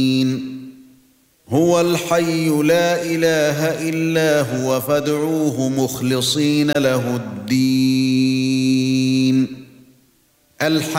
هو الحي لا إله إلا هو فادعوه مخلصين له الدين